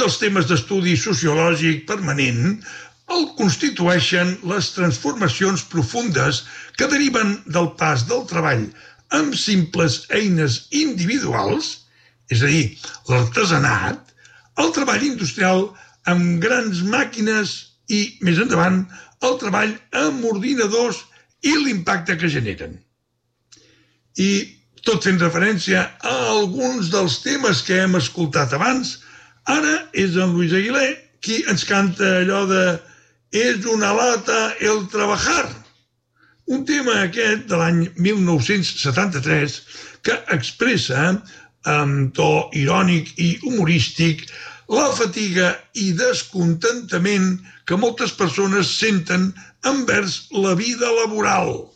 dels temes d'estudi sociològic permanent el constitueixen les transformacions profundes que deriven del pas del treball amb simples eines individuals, és a dir, l'artesanat, el treball industrial amb grans màquines i, més endavant, el treball amb ordinadors i l'impacte que generen. I, tot fent referència a alguns dels temes que hem escoltat abans, ara és en Luis Aguilé qui ens canta allò de «És una lata el trabajar», un tema aquest de l'any 1973 que expressa, amb to irònic i humorístic, la fatiga i descontentament que moltes persones senten envers la vida laboral.